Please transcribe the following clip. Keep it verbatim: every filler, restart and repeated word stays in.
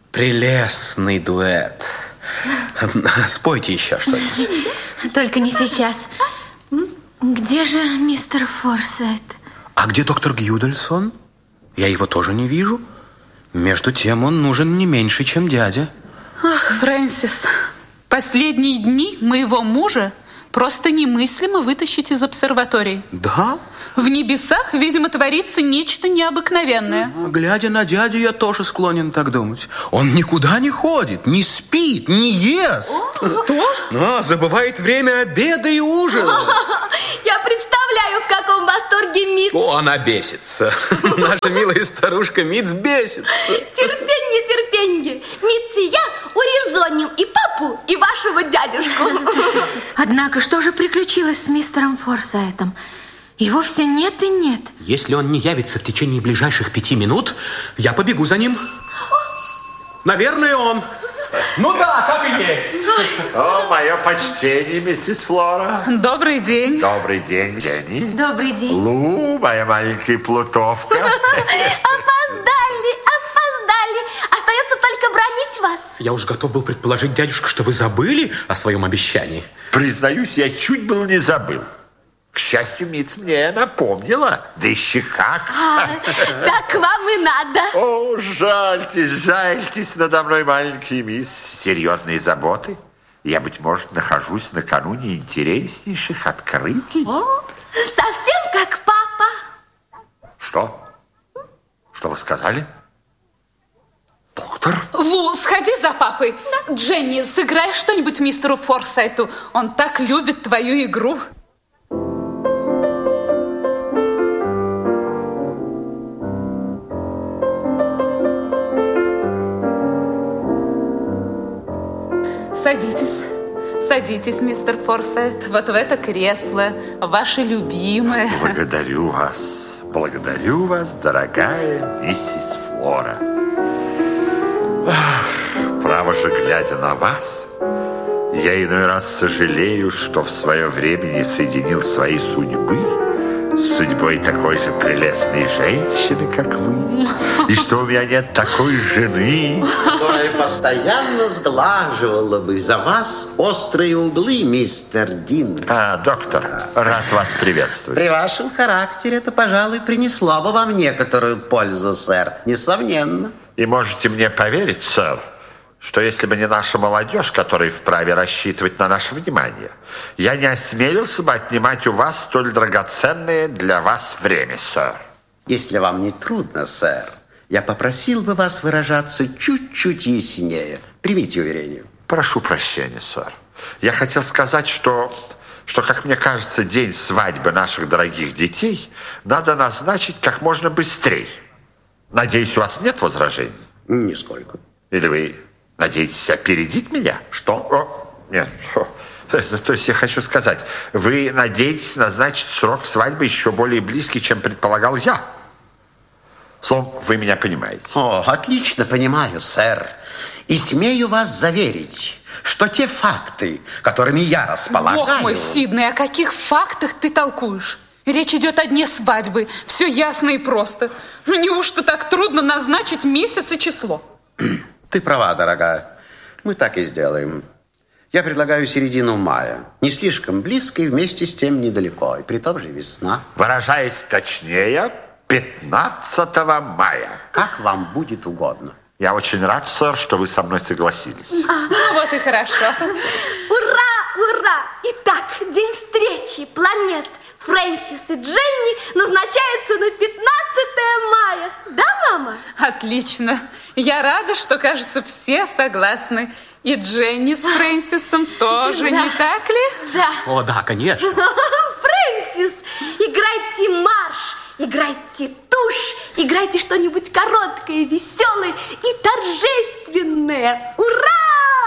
Прелестный дуэт. Спойте еще что-нибудь. Только не сейчас. Где же мистер Форсайт? А где доктор Гюдельсон? Я его тоже не вижу. Между тем он нужен не меньше, чем дядя. Ах, Фрэнсис, последние дни моего мужа просто немыслимо вытащить из обсерватории. Да? В небесах, видимо, творится нечто необыкновенное. Глядя на дядю, я тоже склонен так думать. Он никуда не ходит, не спит, не ест. Тоже? Но забывает время обеда и ужина. Я представляю, в каком восторге Митц. О, она бесится. Наша милая старушка Митц бесится. Терпенье, терпенье. Митц и я урезоним и папу, и вашего дядюшку. Однако, что же приключилось с мистером Форсайтом? Его все нет и нет. Если он не явится в течение ближайших пяти минут, я побегу за ним. Наверное, он. Ну да, так и есть. О, мое почтение, миссис Флора. Добрый день. Добрый день, Дженни. Добрый день. Лу, моя маленькая плутовка. Опоздали, опоздали. Остается только бронить вас. Я уж готов был предположить, дядюшка, что вы забыли о своем обещании. Признаюсь, я чуть было не забыл. К счастью, Митц мне напомнила. Да еще как. А, так вам и надо. О, жальтесь, жальтесь надо мной, маленький мисс. Серьезные заботы. Я, быть может, нахожусь накануне интереснейших открытий. О, совсем как папа. Что? Что вы сказали? Доктор? Лу, сходи за папой. Да. Дженни, сыграй что-нибудь мистеру Форсайту. Он так любит твою игру. Садитесь, садитесь, мистер Форсайт, вот в это кресло, ваше любимое. Благодарю вас, благодарю вас, дорогая миссис Флора. Ах, право же, глядя на вас, я иной раз сожалею, что в свое время не соединил свои судьбы с судьбой такой же прелестной женщины, как вы, и что у меня нет такой жены, которая постоянно сглаживала бы за вас острые углы, мистер Дин. А, доктор, рад вас приветствовать. При вашем характере это, пожалуй, принесло бы вам некоторую пользу, сэр, несомненно. И можете мне поверить, сэр, что если бы не наша молодежь, которая вправе рассчитывать на наше внимание, я не осмелился бы отнимать у вас столь драгоценное для вас время, сэр. Если вам не трудно, сэр, я попросил бы вас выражаться чуть-чуть яснее. Примите уверение. Прошу прощения, сэр. Я хотел сказать, что, что, как мне кажется, день свадьбы наших дорогих детей надо назначить как можно быстрее. Надеюсь, у вас нет возражений? Нисколько. Или вы надеетесь опередить меня? Что? О, нет. О. То есть я хочу сказать, вы надеетесь назначить срок свадьбы еще более близкий, чем предполагал я? Словом, вы меня понимаете. О, отлично понимаю, сэр. И смею вас заверить, что те факты, которыми я располагаю... Бог мой, Сидней, о каких фактах ты толкуешь? Речь идет о дне свадьбы. Все ясно и просто. Ну, неужто так трудно назначить месяц и число? Ты права, дорогая. Мы так и сделаем. Я предлагаю середину мая. Не слишком близко и вместе с тем недалеко. И при том же весна. Выражаясь точнее, пятнадцатого мая. Как вам будет угодно. Я очень рад, сэр, что вы со мной согласились. Ну вот и хорошо. Ура, ура! Итак, день встречи планет Фрэнсис и Дженни назначается на пятнадцатое мая. Да, мама? Отлично. Я рада, что, кажется, все согласны. И Дженни с Фрэнсисом тоже, Да. не так ли? Да. О, да, конечно. Фрэнсис, играйте марш, играйте тушь, играйте что-нибудь короткое, веселое и торжественное. Ура!